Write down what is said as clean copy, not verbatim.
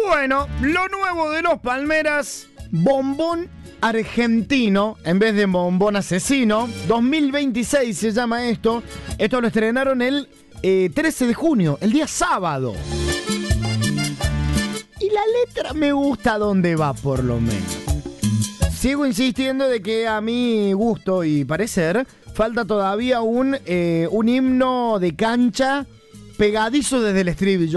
Bueno, lo nuevo de los Palmeras, bombón argentino en vez de bombón asesino. 2026 se llama esto. Esto lo estrenaron el 13 de junio, el día sábado. Y la letra me gusta donde va, por lo menos. Sigo insistiendo de que a mi gusto y parecer falta todavía un himno de cancha pegadizo desde el estribillo.